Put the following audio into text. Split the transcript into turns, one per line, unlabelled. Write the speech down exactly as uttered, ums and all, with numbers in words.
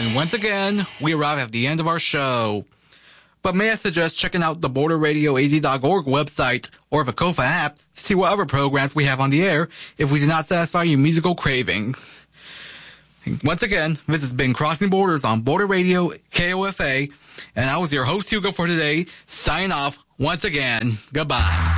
And once again, we arrive at the end of our show. But may I suggest checking out the border radio a z dot org website or the Kofa app to see what other programs we have on the air if we do not satisfy your musical craving. Once again, this has been Crossing Borders on Border Radio K O F A, and I was your host Hugo for today, signing off once again. Goodbye.